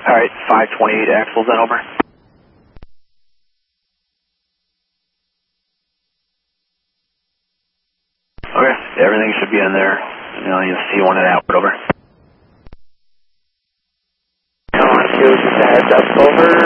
Alright, 528 axles then, over. Okay, everything should be in there. You'll see one at outward, over. Come on, 2, just a heads up, over.